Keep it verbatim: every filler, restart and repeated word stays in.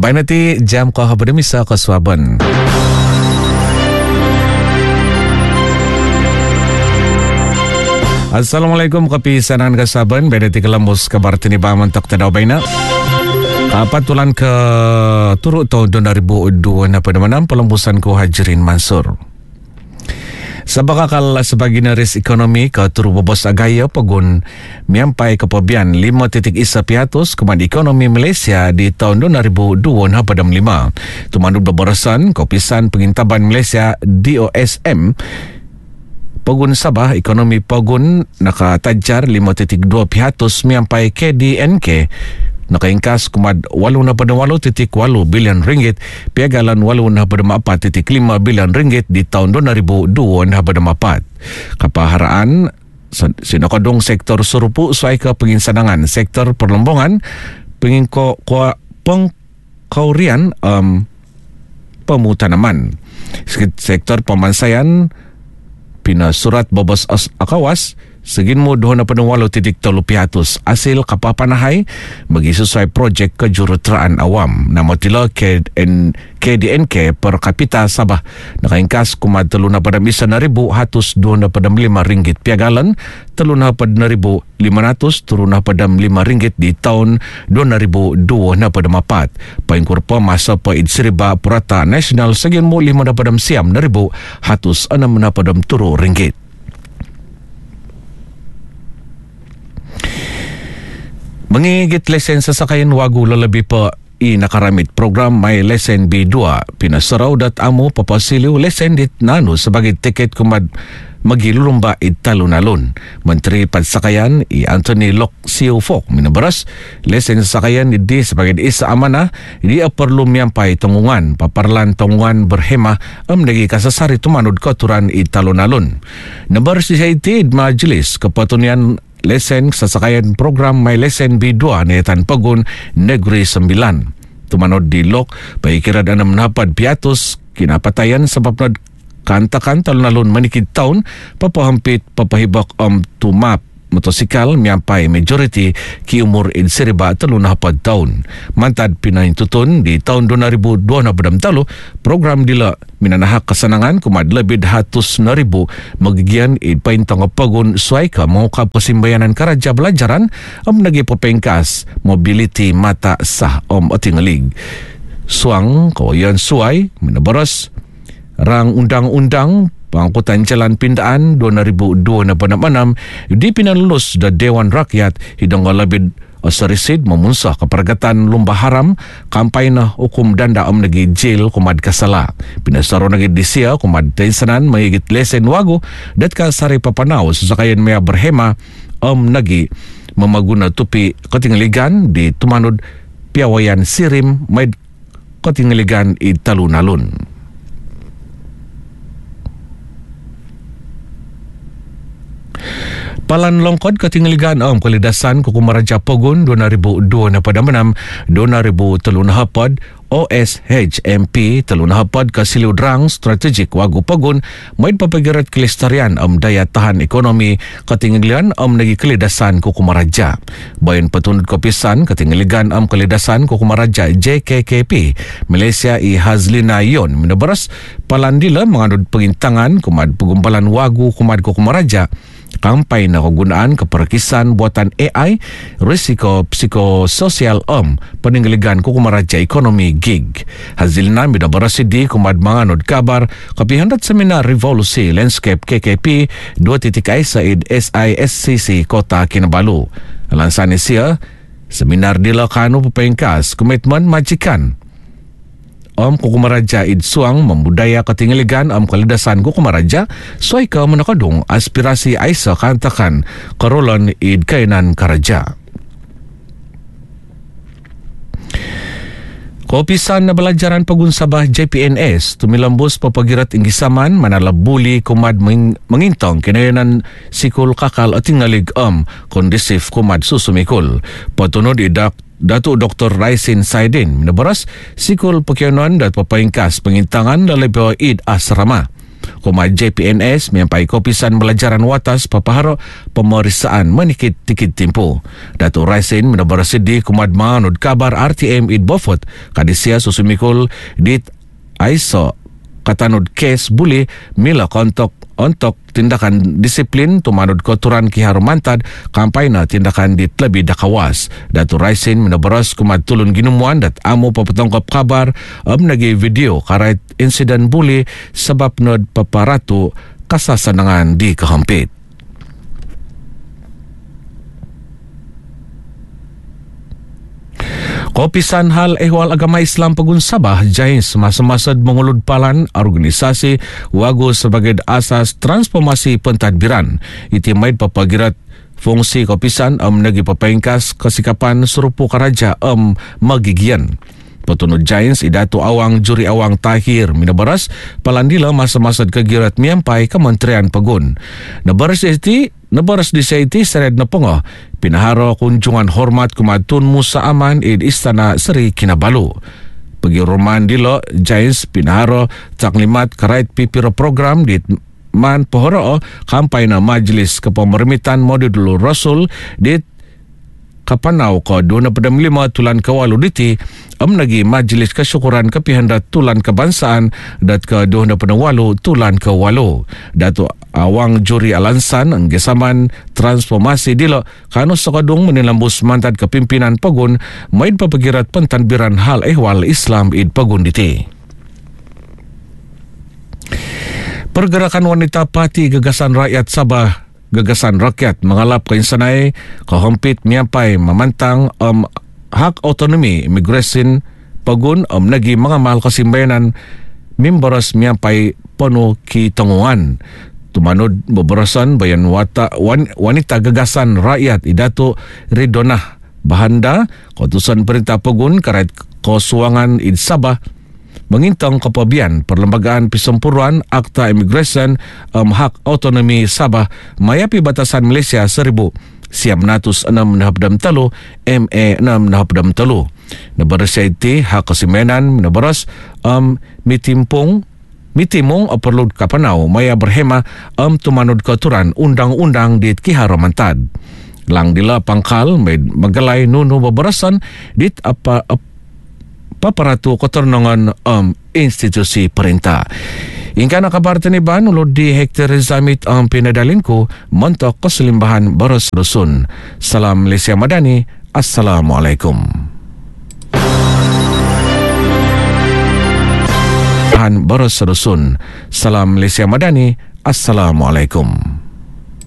Baik nanti jam kau berdemisa ke Swaben. Assalamualaikum kopi sanan ke Saban. Baik nanti kelambus kabar tinibang mentok tadau baina. Patulan ke turut tahun dua ribu dua pada manam pelembusan ku Hajirin Mansur. Sabakakal sebagai naris ekonomi ke turu bobos agaya pegun miampai ke pobian lima titik isa piatus kemad ekonomi Malaysia di tahun dua ribu dua pada lima. Tumandu berbarasan Kopisan Pengintaban Malaysia D O S M pegun Sabah ekonomi pegun naka tajar lima titik dua piatus miampai K D N K nakaingkas kumad walu na pada walu titik walu bilion ringgit piagalan walu na pada empat titik lima bilion ringgit di tahun dua ribu dua na pada empat. Kepaharaan sinakadong sektor surupu suai ke penginsanangan sektor perlombongan pengingko pengkaurian um, pemutanaman sektor pemansaian pina surat bobos akawas seginmu dohona penuwalu titik tolu piatus asil kapapanahai bagi sesuai projek kejuruteraan awam. Nama tila K D N K per kapita Sabah nakaingkas kumad teluna pada misan ribu hatus dohona pada lima ringgit piagalan teluna pada ribu lima ratus turuna pada lima ringgit di tahun dua ribu dua na pada mapat. Paingkur pa masa pa idsiriba purata nasional seginmu lima na pada siam na ribu hatus enam na pada turu ringgit. Mengigit lesen sasakayan wagu lelebih pa i nakaramit program My Lesen B dua pinasaraw dat amo papasiliw lesen dit nano sebagai tiket kumad magilulumba it talun-alun. Menteri Pansakayan i Anthony Lok Siu Fok minabaras lesen sasakayan di sebagai isa amanah di perlu miampai tanggungan paparlan tanggungan berhemah am nagi kasasari tumanud koturan it talun-alun. Nabar si Saitid Majelis Kepatunian lesen sasakayan program My Lesen B dua Netan Pegun Negeri Sembilan. Tumanod di Lok, paikirad anam napad piatus kinapatayan sebab na kantakan talun-alun manikid taon papahampit papahibak om tumap motosikal miampai majority ki umur idsiriba talunapad taon. Mantad pinahintutun di tahun dua ribu dua na badam talo program dila minanahak kasanangan kumad lebih hatus na ribu magigian ipaintang pagun suai ka mau kapasimbayanan karaja belajaran am nagi papengkas mobility mata sah om atingalig. Suang kawayan suai minabaras rang undang-undang Pangkutan Jalan Pindaan dua ribu dua na panam di pinalulus da Dewan Rakyat hidang labid asarisid memunsah kepergatan lumba haram kampai na hukum danda am nagi jail kumad kasala. Pinasaro nagi disia kumad tensanan mayigit lesen wago dat ka sari papanaw sasakayan maya berhema am nagi memaguna tupi katingaligan di tumanod piawayan sirim may katingaligan i talun-alun. Palan longkod katingaligan am kalidasan kukumaraja Pogun dua ribu dua na pada menam dua ribu telun hapad O S H M P telun hapad kasiliw drang strategik wagu Pogun maid papagirat kelestarian am daya tahan ekonomi katingaligan am nagi kalidasan kukumaraja. Bayan patunod Kopisan katingaligan am kalidasan kukumaraja J K K P Malaysia i Hazlina Yon minabaras palandila mengandung pengintangan kumad pegumpalan wagu kumad kukumaraja kampai na kegunaan keperkisan buatan A I risiko psikososial om peninggalan kukumaraja ekonomi gig. Hazilna bidabarasidi kumad manganod kabar kapihandat seminar revolusi landscape K K P dua titik I said S I S C C Kota Kinabalu. Alansan siya seminar dila kanu pepengkas komitmen majikan Om Kukumaraja id suang membudaya katingaligan om kalidasan Kukumaraja suai ka menakadung aspirasi Aisa kantakan karolon id kainan karaja. Kopisan na belajaran Pegun Sabah J P N S tumilambos papagirat inggisaman manalabuli kumad meng, mengintong kinayanan sikul kakal at tingalig om kondisif kumad susumikul. Patunod idak Datuk Doktor Raisin Saidin minabaras sikul pekyanan dat papaingkas pengintangan lalebyo id asrama. kuma J P N S miampai kopisan belajaran watas papaharo pemeriksaan menikit tikit tempo. Dato' Raisin menabarasidi kumad manod kabar R T M id Bofot kadisya susumikol dit aiso katanod kes buli mila kontok ontok tindakan disiplin tumanod koturan kiharumantad kampay na tindakan di tlabi dakawas. Dato' Raisin menabaras kumad tulon ginumuan dat amo papatongkap kabar am nagi video karait insiden buli sabab nod paparato kasasanangan di kahampit. Kopisan hal ehwal agama Islam Pagun Sabah Jains masa-masad mengulud palan organisasi wago sebagai asas transformasi pentadbiran. Iti maid papagirat fungsi kopisan am nagi papaingkas kesikapan serupu karaja am magigian. Petunut Jains idatu awang juri awang tahir minabaras palandila masa-masad kegirat miampai Kementerian Pegun. Nabaras iti Nabaras di Saiti sered na pongo, pinaharo kunjungan hormat kumatun Musa Aman id Istana Seri Kinabalu. Pagiruman dilo, Jains pinaharo taklimat karait pipiro program di man pohoro kampay na Majlis Kepemerimitan Modul Rasul di Kapanaw ko dua na padam lima tulan kawalu diti am nagi Majlis Kesyukuran Kepihandat tulan kebangsaan dat ke dua na padam walu tulan kawalu. Dato' awang juri alansan ang gesaman transformasi dilo kano sakadung menilambus mantad kepimpinan Pagun maid papagirat pentadbiran hal ehwal Islam id Pagun diti. Pergerakan wanita Parti Gagasan Rakyat Sabah Gagasan Rakyat mengalap kainsanay kahampit miapay mamantang um, hak autonomi immigration Pagun um, nagi mga mahal kasimbayanan mimbaras miapay pono kitanguan. Tumanod boborosan bayan wata, wan, wanita Gagasan Rakyat idato Ridonah Bahanda Kotusan Perintah Pagun karait kosuangan id Sabah mengintang kepabian perlembagaan pisempuruan Akta Immigration um, Hak Autonomi Sabah mayapi batasan Malaysia seribu siam natus enam nahabdam telu M A enam nahabdam telu. Nabarasya iti hak kasimenan nabaras um, mitimpung mitimong o perlud kapanaw maya berhema am um, tumanod katuran undang-undang di kiharomantad. Lang dila pangkal may magalay nuno babarasan dit apa ap, paparatu kotornongan um, institusi perintah. Ingka nakabarta ni Ban ulod di Hector Zamit ang pinadalin ko montok keselimbahan Baros Rusun. Salam Malaysia Madani. Assalamualaikum. Baros Rusun. Salam Malaysia Madani. Assalamualaikum.